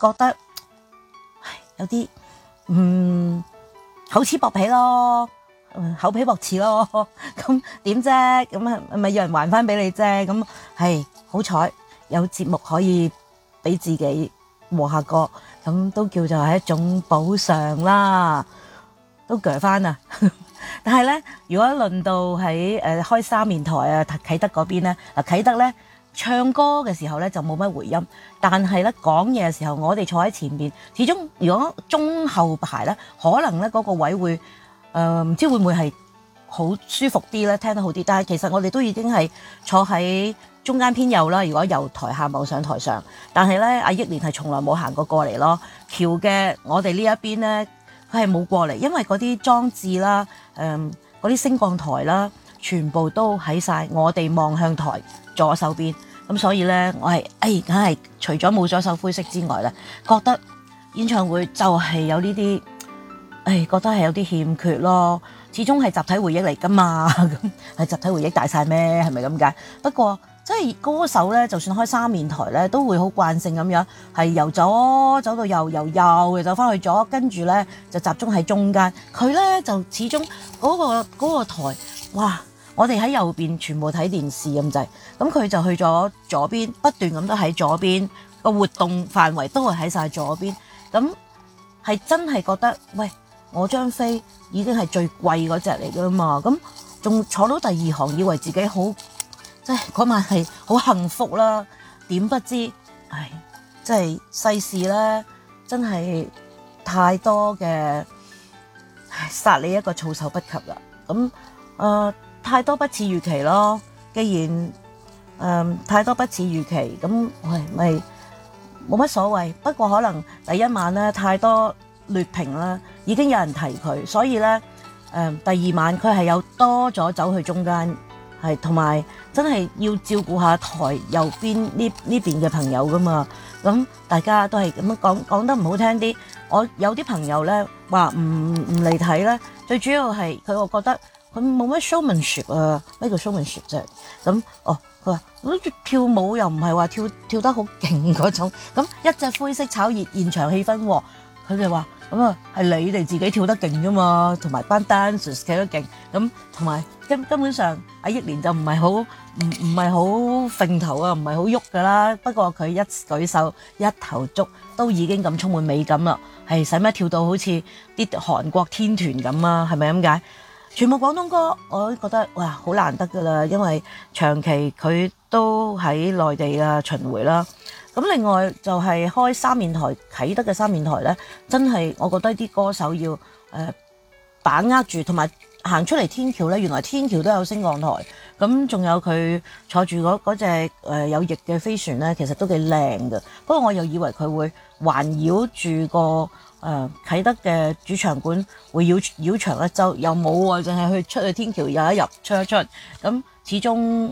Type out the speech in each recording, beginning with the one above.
覺得有啲厚此薄彼咯，厚皮薄刺咯，咁點啫？咁咪有人還翻俾你啫？咁係好彩有節目可以俾自己和下歌，咁都叫做係一種補償啦，都鋸翻啊！但係咧，如果輪到喺開三面台啊，啟德嗰邊咧，啟德咧唱歌嘅時候咧就冇乜回音，但係咧講嘢嘅時候，我哋坐喺前邊，始終如果中後排咧，可能咧嗰個位會唔知會唔會係好舒服啲咧，聽得好啲。但係其實我哋都已經係坐喺中間偏右啦。如果由台下望上台上，但係咧阿憶蓮係從來冇行過嚟咯。橋嘅我哋呢一邊咧，佢係冇過嚟，因為嗰啲裝置啦，嗰啲升降台啦，全部都喺晒我哋望向台左手邊。咁所以咧，我係梗係除咗冇咗首灰色之外咧，覺得演唱會就係有呢啲。覺得係有啲欠缺咯，始終係集體回憶嚟噶嘛，咁係集體回憶大晒咩？係咪咁解？不過即係歌手咧，就算開三面台咧，都會好慣性咁樣，係由左走到右，由右又走翻去左，跟住咧就集中喺中間。佢咧就始終嗰個台，哇！我哋喺右邊全部睇電視咁滯，咁佢就去咗左邊，不斷咁都喺左邊，個活動範圍都係喺晒左邊，咁係真係覺得喂。我張飛已經係最貴嗰隻嚟㗎嘛，咁仲坐到第二行，以為自己好，即係嗰晚係好幸福啦。點不知，即係世事咧，真係太多嘅殺你一個措手不及啦。咁太多不似預期咯。既然太多不似預期，咁咪冇乜所謂。不過可能第一晚咧太多劣評啦，已經有人提佢，所以咧第二晚佢係有多咗走去中間，係同埋真係要照顧下台右邊呢邊嘅朋友噶嘛。咁大家都係咁樣講得唔好聽啲，我有啲朋友咧話唔嚟睇咧，最主要係佢我覺得佢冇乜 showmanship 啊，咩叫 showmanship 啫？咁佢話跳舞又唔係話跳得好勁嗰種，咁一隻灰色炒熱現場氣氛喎。佢哋話咁係你哋自己跳得勁啫嘛，同埋班 dancers 企得勁，咁同埋根本上阿憶蓮就唔係好揈頭啊，唔係好喐噶啦。不過佢一舉手一頭足都已經咁充滿美感啦，係使乜跳到好似啲韓國天團咁啊？係咪咁解？全部廣東歌我都覺得哇好難得噶啦，因為長期佢都喺內地啊巡迴啦。咁另外就係開三面台，啟德嘅三面台咧，真係我覺得啲歌手要把握住，同埋行出嚟天橋咧，原來天橋都有升降台，咁仲有佢坐住嗰隻有翼嘅飛船咧，其實都幾靚嘅。不過我又以為佢會環繞住個啟德嘅主場館會繞場一周，又冇喎，淨係出去天橋有一入出一出，咁始終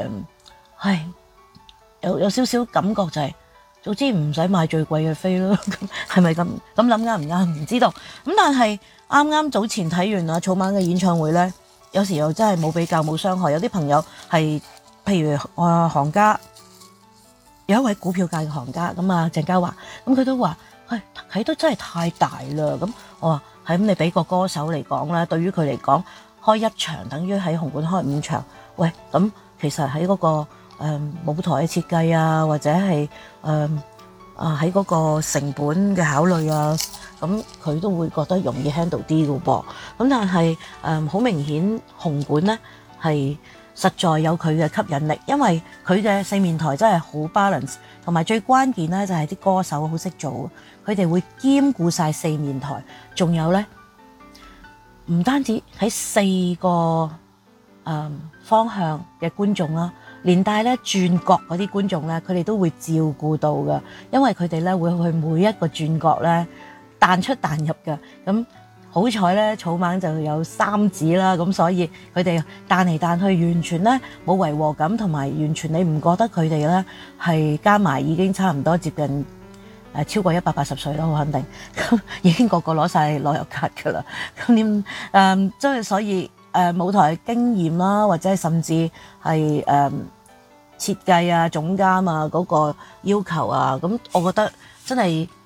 有少少感覺就係，總之唔使買最貴嘅飛咯，係咪咁諗啱唔啱？唔知道。咁但係啱啱早前睇完草蜢嘅演唱會咧，有時又真係冇比較冇傷害。有啲朋友係譬如行家，有一位股票界嘅行家咁啊，鄭嘉華，咁佢都話，啟德真係太大啦。咁我話係，咁你俾個歌手嚟講啦，對於佢嚟講，開一場等於喺紅館開5場。喂，咁其實喺嗰個舞台嘅設計啊，或者係喺嗰個成本嘅考慮啊，咁佢都會覺得容易 handle 啲嘅噃。咁但係好明顯紅館咧係實在有佢嘅吸引力，因為佢嘅四面台真係好 balance， 同埋最關鍵咧就係啲歌手好識做，佢哋會兼顧晒四面台，仲有咧唔單止喺4個方向嘅觀眾啦，連帶咧轉角嗰啲觀眾咧，佢哋都會照顧到㗎，因為佢哋咧會去每一個轉角咧彈出彈入㗎。咁好彩咧，草蜢就有3子啦，咁所以佢哋彈嚟彈去，完全咧冇違和感，同埋完全你唔覺得佢哋咧係加埋已經差唔多接近超過180歲啦，好肯定，咁已經個個攞晒旅遊卡㗎啦。咁點即係所以舞台經驗啦，或者係甚至係設計啊、總監啊嗰個要求啊，咁我覺得真係